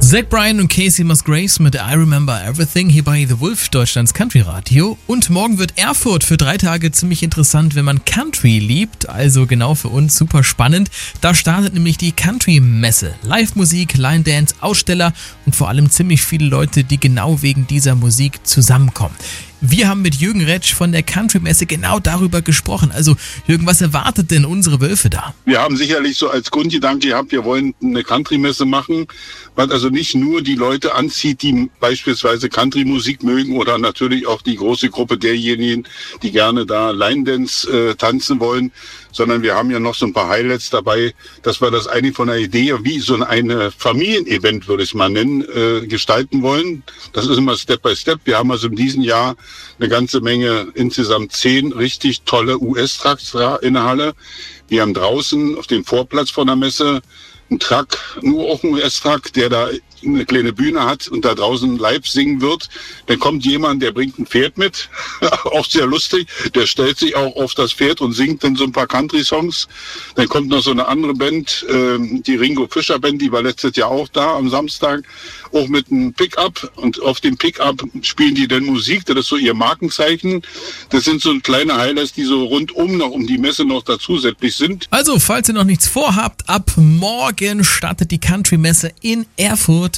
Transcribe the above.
Zach Bryan und Casey Musgraves mit I Remember Everything hier bei The Wolf, Deutschlands Country Radio. Und morgen wird Erfurt für 3 Tage ziemlich interessant, wenn man Country liebt. Also genau für uns super spannend. Da startet nämlich die Country-Messe. Live-Musik, Line-Dance, Aussteller und vor allem ziemlich viele Leute, die genau wegen dieser Musik zusammenkommen. Wir haben mit Jürgen Retsch von der Country-Messe genau darüber gesprochen. Also Jürgen, was erwartet denn unsere Wölfe da? Wir haben sicherlich so als Grundgedanke gehabt, wir wollen eine Country-Messe machen, was also nicht nur die Leute anzieht, die beispielsweise Country-Musik mögen oder natürlich auch die große Gruppe derjenigen, die gerne da Line-Dance tanzen wollen, sondern wir haben ja noch so ein paar Highlights dabei, dass wir das eigentlich von der Idee wie so eine Familienevent, würde ich es mal nennen, gestalten wollen. Das ist immer Step by Step. Wir haben also in diesem Jahr eine ganze Menge, insgesamt 10 richtig tolle US-Trucks in der Halle. Wir haben draußen auf dem Vorplatz von der Messe einen Truck, nur auch ein US-Truck, der da eine kleine Bühne hat und da draußen live singen wird. Dann kommt jemand, der bringt ein Pferd mit, auch sehr lustig, der stellt sich auch auf das Pferd und singt dann so ein paar Country-Songs. Dann kommt noch so eine andere Band, die Ringo Fischer Band, die war letztes Jahr auch da am Samstag, auch mit einem Pickup, und auf dem Pickup spielen die dann Musik, das ist so ihr Markenzeichen. Das sind so kleine Highlights, die so rundum noch um die Messe noch dazusätzlich sind. Also, falls ihr noch nichts vorhabt, ab morgen startet die Country-Messe in Erfurt.